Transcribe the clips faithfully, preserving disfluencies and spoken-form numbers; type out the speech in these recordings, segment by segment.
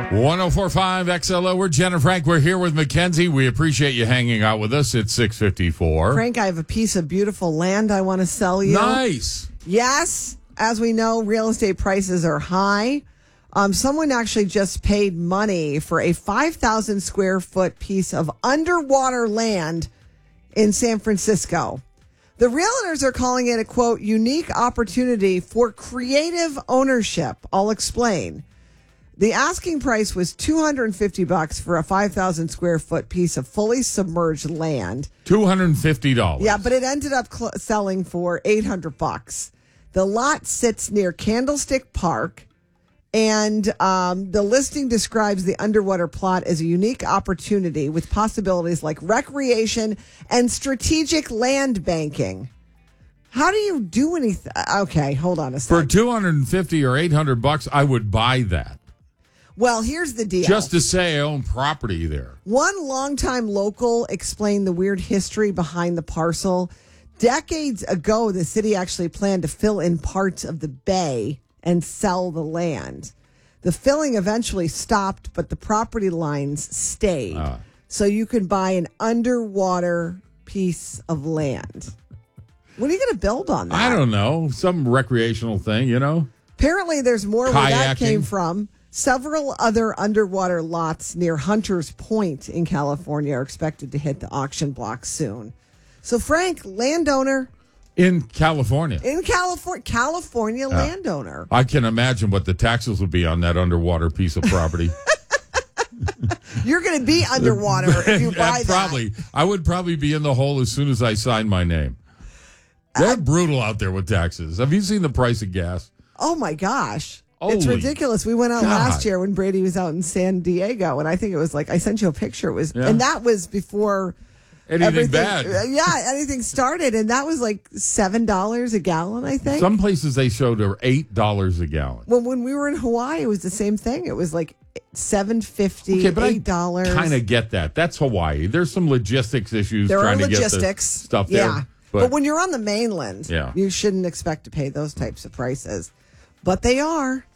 one oh four point five X L O. We're Jen and Frank. We're here with Mackenzie. We appreciate you hanging out with us. It's six fifty-four. Frank, I have a piece of beautiful land I want to sell you. Nice. Yes. As we know, real estate prices are high. Um, someone actually just paid money for a five thousand square foot piece of underwater land in San Francisco. The realtors are calling it a, quote, unique opportunity for creative ownership. I'll explain. The asking price was two hundred fifty bucks for a five thousand square foot piece of fully submerged land. two hundred fifty dollars. Yeah, but it ended up cl- selling for eight hundred bucks. The lot sits near Candlestick Park, and um, the listing describes the underwater plot as a unique opportunity with possibilities like recreation and strategic land banking. How do you do anything? Okay, hold on a second. For two hundred fifty or eight hundred bucks, I would buy that. Well, here's the deal. Just to say I own property there. One longtime local explained the weird history behind the parcel. Decades ago, the city actually planned to fill in parts of the bay and sell the land. The filling eventually stopped, but the property lines stayed. Uh. So you could buy an underwater piece of land. What are you going to build on that? I don't know. Some recreational thing, you know? Apparently there's more Kayaking. Where that came from. Several other underwater lots near Hunters Point in California are expected to hit the auction block soon. So, Frank, landowner. In California. In California. California uh, landowner. I can imagine what the taxes would be on that underwater piece of property. You're going to be underwater if you buy that. Probably. I would probably be in the hole as soon as I sign my name. They're uh, brutal out there with taxes. Have you seen the price of gas? Oh, my gosh. Holy it's ridiculous. We went out God. last year when Brady was out in San Diego, and I think it was like, I sent you a picture. It was, yeah. And that was before anything bad. Yeah, anything started, and that was like seven dollars a gallon, I think. Some places they showed are eight dollars a gallon. Well, when we were in Hawaii, it was the same thing. It was like seven fifty, okay, eight dollars. I kind of get that. That's Hawaii. There's some logistics issues there trying are to logistics. get the stuff yeah. there. But, but when you're on the mainland, yeah. you shouldn't expect to pay those types of prices. But they are.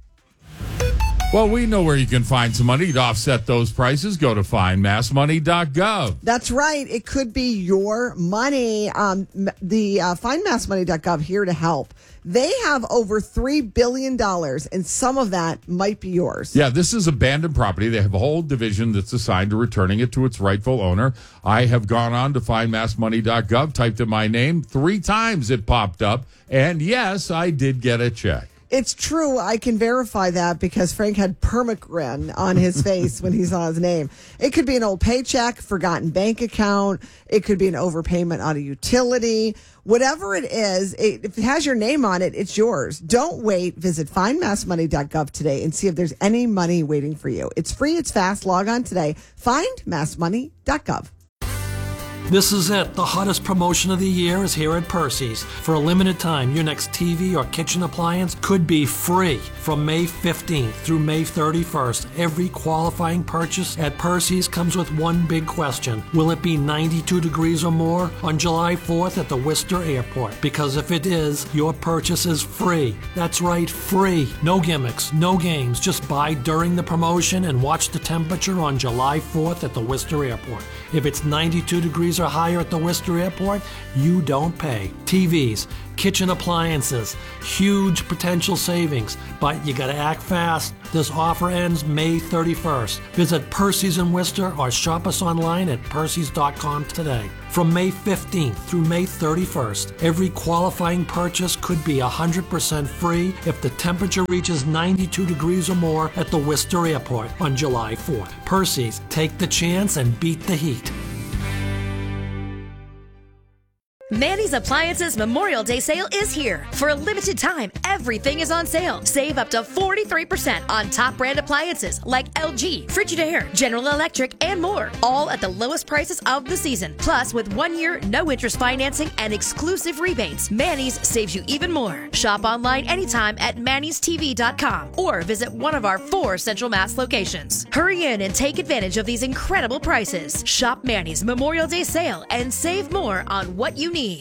Well, we know where you can find some money to offset those prices. Go to find mass money dot gov. That's right. It could be your money. Um, the uh, find mass money dot gov here to help. They have over three billion dollars, and some of that might be yours. Yeah, this is abandoned property. They have a whole division that's assigned to returning it to its rightful owner. I have gone on to find mass money dot gov, typed in my name. Three times it popped up, and yes, I did get a check. It's true. I can verify that because Frank had permagrin on his face when he saw his name. It could be an old paycheck, forgotten bank account. It could be an overpayment on a utility. Whatever it is, it, if it has your name on it, it's yours. Don't wait. Visit find mass money dot gov today and see if there's any money waiting for you. It's free. It's fast. Log on today. find mass money dot gov. This is it. The hottest promotion of the year is here at Percy's. For a limited time, your next T V or kitchen appliance could be free. From May fifteenth through May thirty-first, every qualifying purchase at Percy's comes with one big question. Will it be ninety-two degrees or more on July fourth at the Worcester Airport? Because if it is, your purchase is free. That's right, free. No gimmicks, no games. Just buy during the promotion and watch the temperature on July fourth at the Worcester Airport. If it's ninety-two degrees or higher at the Worcester Airport, you don't pay. T Vs, kitchen appliances, huge potential savings, but you gotta act fast. This offer ends May thirty-first. Visit Percy's in Worcester or shop us online at percys dot com today. From May fifteenth through May thirty-first, every qualifying purchase could be one hundred percent free if the temperature reaches ninety-two degrees or more at the Worcester Airport on July fourth. Percy's, take the chance and beat the heat. Manny's Appliances Memorial Day sale is here. For a limited time, everything is on sale. Save up to forty-three percent on top brand appliances like L G, Frigidaire, General Electric, and more. All at the lowest prices of the season. Plus, with one year, no interest financing and exclusive rebates, Manny's saves you even more. Shop online anytime at mannys t v dot com or visit one of our four Central Mass locations. Hurry in and take advantage of these incredible prices. Shop Manny's Memorial Day sale and save more on what you need.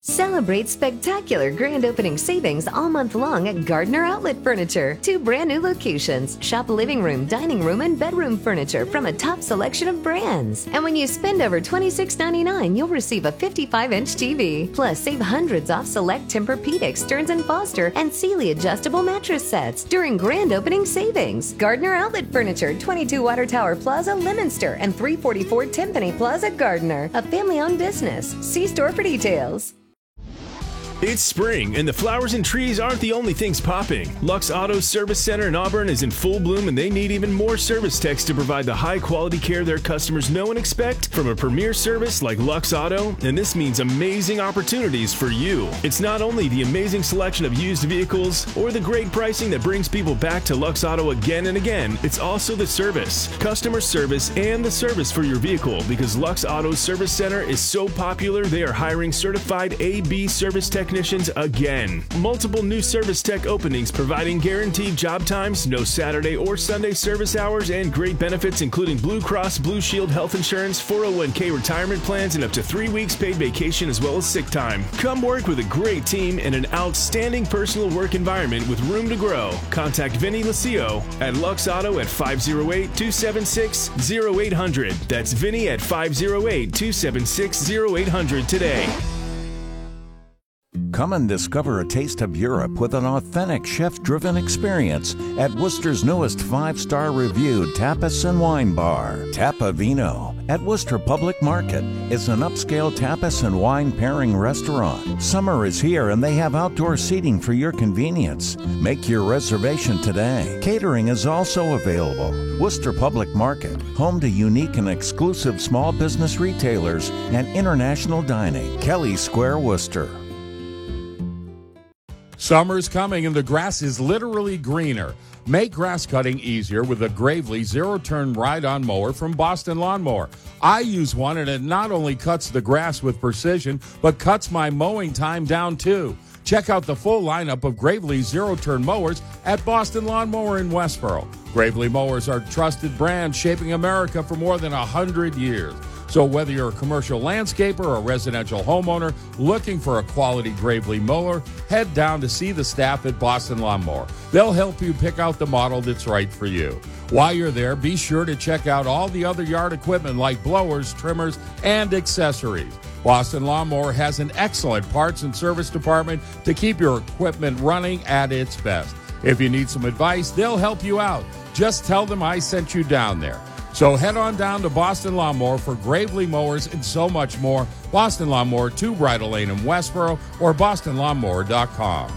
Celebrate spectacular grand opening savings all month long at Gardner Outlet Furniture. Two brand new locations. Shop living room, dining room, and bedroom furniture from a top selection of brands. And when you spend over twenty-six ninety-nine, you'll receive a fifty-five inch T V. Plus, save hundreds off select Tempur-Pedic, Stearns and Foster, and Sealy adjustable mattress sets during grand opening savings. Gardner Outlet Furniture, twenty-two Water Tower Plaza, Leominster, and three forty-four Timpani Plaza, Gardner. A family-owned business. See store for details. It's spring, and the flowers and trees aren't the only things popping. Lux Auto Service Center in Auburn is in full bloom, and they need even more service techs to provide the high-quality care their customers know and expect from a premier service like Lux Auto, and this means amazing opportunities for you. It's not only the amazing selection of used vehicles or the great pricing that brings people back to Lux Auto again and again, it's also the service, customer service, and the service for your vehicle, because Lux Auto Service Center is so popular they are hiring certified A B service techs technicians again. Multiple new service tech openings providing guaranteed job times, no Saturday or Sunday service hours, and great benefits including Blue Cross Blue Shield health insurance, four oh one k retirement plans, and up to three weeks paid vacation as well as sick time. Come work with a great team in an outstanding personal work environment with room to grow. Contact Vinny Lucio at Lux Auto at five oh eight, two seven six, oh eight hundred. That's Vinny at five oh eight, two seven six, oh eight hundred today. Come and discover a taste of Europe with an authentic chef-driven experience at Worcester's newest five-star reviewed Tapas and Wine Bar. Tapa Vino at Worcester Public Market is an upscale tapas and wine pairing restaurant. Summer is here and they have outdoor seating for your convenience. Make your reservation today. Catering is also available. Worcester Public Market, home to unique and exclusive small business retailers and international dining. Kelly Square, Worcester. Summer's coming and the grass is literally greener. Make grass cutting easier with a Gravely zero-turn ride-on mower from Boston Lawnmower. I use one and it not only cuts the grass with precision, but cuts my mowing time down too. Check out the full lineup of Gravely zero-turn mowers at Boston Lawnmower in Westboro. Gravely mowers are trusted brands shaping America for more than one hundred years. So whether you're a commercial landscaper or a residential homeowner looking for a quality Gravely mower, head down to see the staff at Boston Lawnmower. They'll help you pick out the model that's right for you. While you're there, be sure to check out all the other yard equipment like blowers, trimmers, and accessories. Boston Lawnmower has an excellent parts and service department to keep your equipment running at its best. If you need some advice, they'll help you out. Just tell them I sent you down there. So head on down to Boston Lawnmower for Gravely mowers and so much more. Boston Lawnmower, two Bridle Lane in Westboro, or boston lawnmower dot com.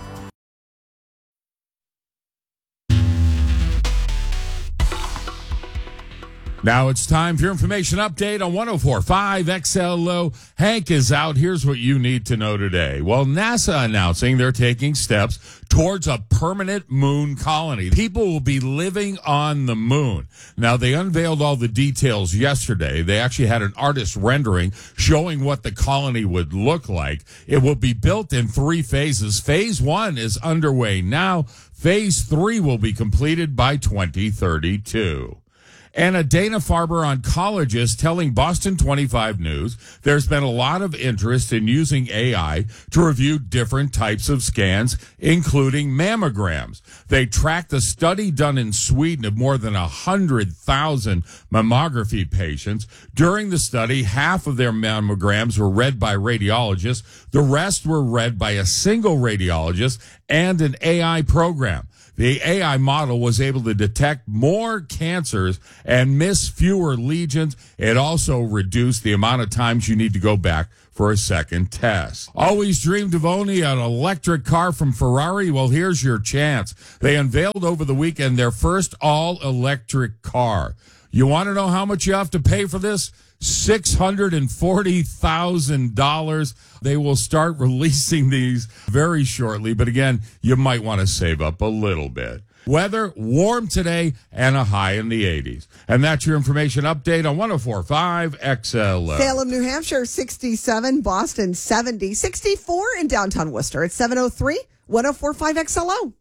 Now it's time for your information update on one oh four point five X L O. Hank is out. Here's what you need to know today. Well, NASA announcing they're taking steps towards a permanent moon colony. People will be living on the moon. Now, they unveiled all the details yesterday. They actually had an artist rendering showing what the colony would look like. It will be built in three phases. Phase one is underway now. Phase three will be completed by twenty thirty-two. And a Dana-Farber oncologist telling Boston twenty-five News there's been a lot of interest in using A I to review different types of scans, including mammograms. They tracked a study done in Sweden of more than one hundred thousand mammography patients. During the study, half of their mammograms were read by radiologists. The rest were read by a single radiologist and an A I program. The A I model was able to detect more cancers and miss fewer lesions. It also reduced the amount of times you need to go back for a second test. Always dreamed of owning an electric car from Ferrari? Well, here's your chance. They unveiled over the weekend their first all-electric car. You want to know how much you have to pay for this? six hundred forty thousand dollars. They will start releasing these very shortly, but again, you might want to save up a little bit. Weather, warm today and a high in the eighties. And that's your information update on one oh four point five X L O. Salem, New Hampshire, sixty-seven. Boston, seventy. sixty-four in downtown Worcester. It's seven oh three, one oh four point five X L O.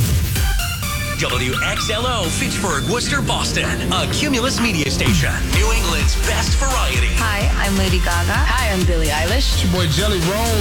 W X L O, Fitchburg, Worcester, Boston. A Cumulus media station. New England's best variety. Hi, I'm Lady Gaga. Hi, I'm Billie Eilish. It's your boy Jelly Roll.